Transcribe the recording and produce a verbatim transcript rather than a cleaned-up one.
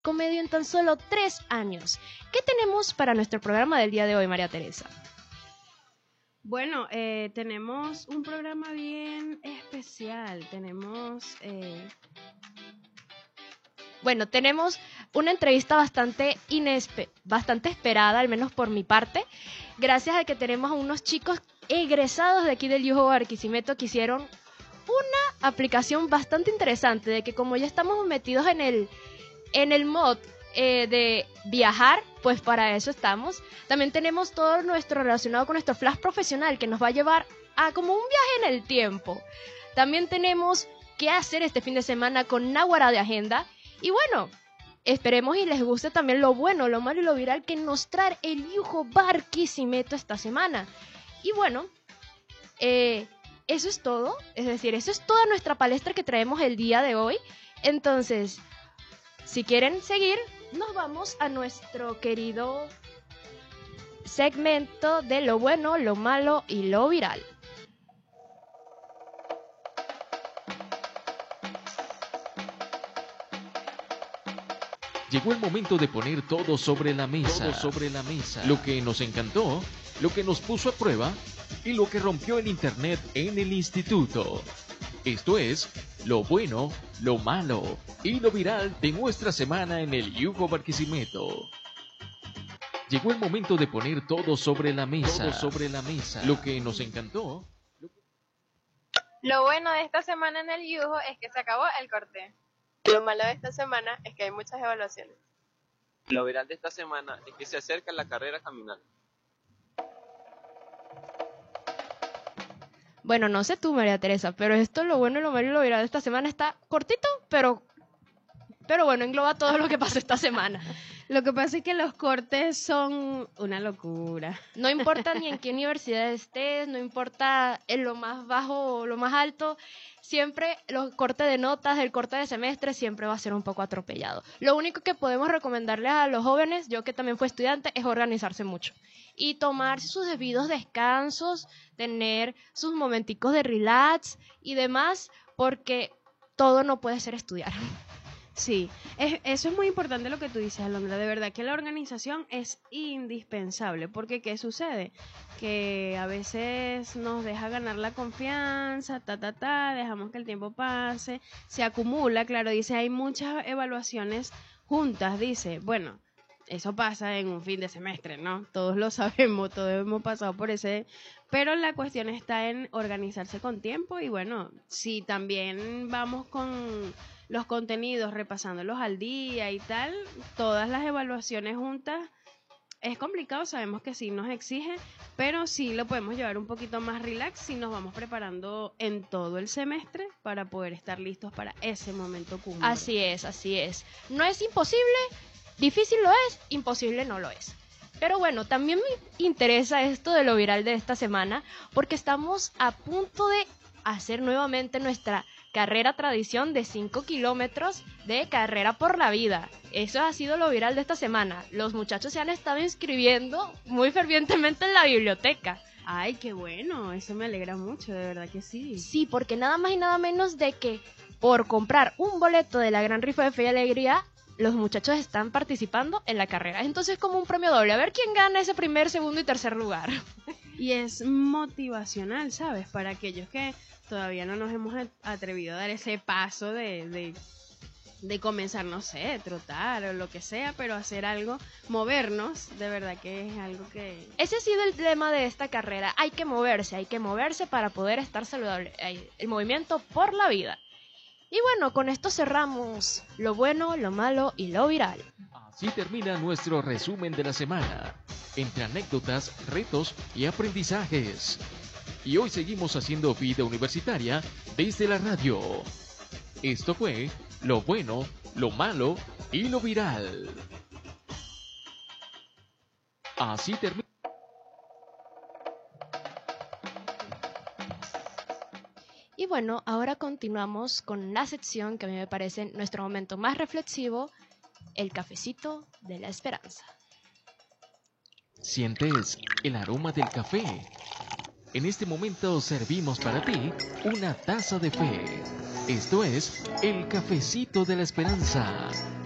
comedia en tan solo tres años. ¿Qué tenemos para nuestro programa del día de hoy, María Teresa? Bueno, eh, tenemos un programa bien especial. Tenemos... Eh... Bueno, tenemos una entrevista bastante inespe bastante esperada, al menos por mi parte, gracias a que tenemos a unos chicos egresados de aquí del Yuho Barquisimeto que hicieron una aplicación bastante interesante, de que como ya estamos metidos en el, en el mod eh, de viajar, pues para eso estamos. También tenemos todo nuestro relacionado con nuestro flash profesional, que nos va a llevar a como un viaje en el tiempo. También tenemos qué hacer este fin de semana con Náguara de Agenda. Y bueno, esperemos y les guste también lo bueno, lo malo y lo viral que nos trae el Yuho Barquisimeto esta semana. Y bueno, eh, eso es todo. Es decir, eso es toda nuestra palestra que traemos el día de hoy. Entonces, si quieren seguir, nos vamos a nuestro querido segmento de lo bueno, lo malo y lo viral. Llegó el momento de poner todo sobre la mesa, todo sobre la mesa, lo que nos encantó, lo que nos puso a prueba y lo que rompió el internet en el instituto. Esto es lo bueno, lo malo y lo viral de nuestra semana en el Yuho Barquisimeto. Llegó el momento de poner todo sobre la mesa, todo sobre la mesa, lo que nos encantó. Lo bueno de esta semana en el Yuho es que se acabó el corte. Lo malo de esta semana es que hay muchas evaluaciones. Lo viral de esta semana es que se acerca la carrera caminando. Bueno, no sé tú, María Teresa, pero esto, lo bueno, lo malo y lo viral de esta semana está cortito, pero, pero bueno, engloba todo lo que pasó esta semana. Lo que pasa es que los cortes son una locura. No importa ni en qué universidad estés, no importa en lo más bajo o lo más alto, siempre los cortes de notas, el corte de semestre siempre va a ser un poco atropellado. Lo único que podemos recomendarles a los jóvenes, yo que también fui estudiante, es organizarse mucho y tomar sus debidos descansos, tener sus momenticos de relax y demás, porque todo no puede ser estudiar. Sí, es, eso es muy importante lo que tú dices, Alondra. De verdad que la organización es indispensable, porque ¿qué sucede? Que a veces nos deja ganar la confianza, ta, ta, ta, dejamos que el tiempo pase, se acumula, claro, dice, hay muchas evaluaciones juntas, dice, bueno, eso pasa en un fin de semestre, ¿no? Todos lo sabemos, todos hemos pasado por ese, pero la cuestión está en organizarse con tiempo y bueno, si también vamos con los contenidos, repasándolos al día y tal, todas las evaluaciones juntas, es complicado, sabemos que sí nos exige, pero sí lo podemos llevar un poquito más relax si nos vamos preparando en todo el semestre para poder estar listos para ese momento cumbre. Así es, así es. No es imposible, difícil lo es, imposible no lo es. Pero bueno, también me interesa esto de lo viral de esta semana, porque estamos a punto de hacer nuevamente nuestra carrera tradición de cinco kilómetros de carrera por la vida. Eso ha sido lo viral de esta semana. Los muchachos se han estado inscribiendo muy fervientemente en la biblioteca. Ay, qué bueno, eso me alegra mucho, de verdad que sí. Sí, porque nada más y nada menos de que por comprar un boleto de la Gran Rifa de Fe y Alegría, los muchachos están participando en la carrera. Entonces es como un premio doble, a ver quién gana ese primer, segundo y tercer lugar. Y es motivacional, ¿sabes? Para aquellos que todavía no nos hemos atrevido a dar ese paso de, de, de comenzar, no sé, trotar o lo que sea, pero hacer algo, movernos, de verdad que es algo que... Ese ha sido el lema de esta carrera, hay que moverse, hay que moverse para poder estar saludable, el movimiento por la vida. Y bueno, con esto cerramos lo bueno, lo malo y lo viral. Así termina nuestro resumen de la semana, entre anécdotas, retos y aprendizajes. Y hoy seguimos haciendo vida universitaria desde la radio. Esto fue lo bueno, lo malo y lo viral. Así termina. Y bueno, ahora continuamos con la sección que a mí me parece nuestro momento más reflexivo, el cafecito de la esperanza. ¿Sientes el aroma del café? En este momento servimos para ti una taza de fe. Esto es el cafecito de la esperanza.